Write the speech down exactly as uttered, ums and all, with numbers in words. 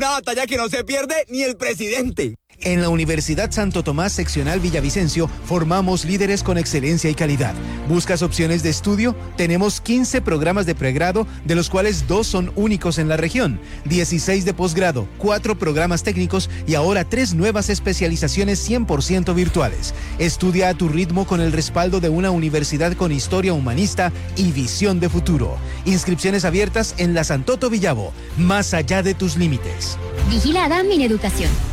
Una batalla que no se pierde ni el presidente. En la Universidad Santo Tomás Seccional Villavicencio formamos líderes con excelencia y calidad. ¿Buscas opciones de estudio? Tenemos quince programas de pregrado, de los cuales dos son únicos en la región, dieciséis de posgrado, cuatro programas técnicos y ahora tres nuevas especializaciones cien por ciento virtuales. Estudia a tu ritmo con el respaldo de una universidad con historia humanista y visión de futuro. Inscripciones abiertas en la Santoto Villavo, más allá de tus límites. Vigilada Mineducación.